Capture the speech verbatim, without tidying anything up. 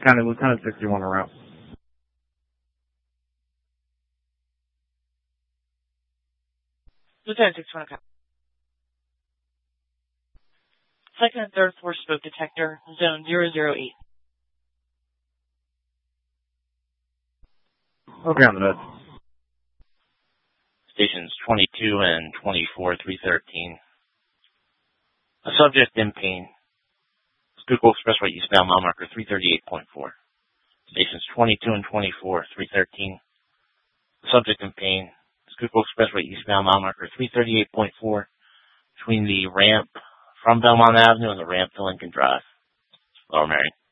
County Lieutenant sixty-one en route. Lieutenant sixty-one, okay. Second and third floor smoke detector, zone zero zero eight. Okay, on the bed. Stations twenty-two and twenty-four, three thirteen. A subject in pain. Schuylkill Expressway eastbound mile marker three thirty-eight point four. Stations twenty-two and twenty-four, three thirteen. A subject in pain. Schuylkill Expressway eastbound mile marker three thirty-eight point four between the ramp from Belmont Avenue and the ramp to Lincoln Drive. Lower Marion.